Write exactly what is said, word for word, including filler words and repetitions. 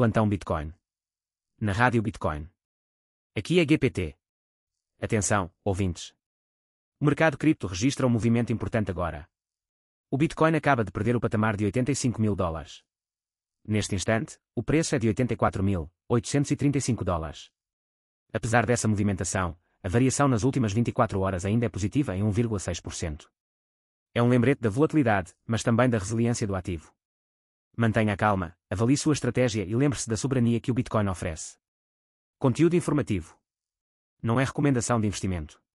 Plantão Bitcoin. Na Rádio Bitcoin. Aqui é G P T. Atenção, ouvintes. O mercado cripto registra um movimento importante agora. O Bitcoin acaba de perder o patamar de oitenta e cinco mil dólares. Neste instante, o preço é de oitenta e quatro mil, oitocentos e trinta e cinco dólares. Apesar dessa movimentação, a variação nas últimas vinte e quatro horas ainda é positiva em um vírgula seis por cento. É um lembrete da volatilidade, mas também da resiliência do ativo. Mantenha a calma, avalie sua estratégia e lembre-se da soberania que o Bitcoin oferece. Conteúdo informativo. Não é recomendação de investimento.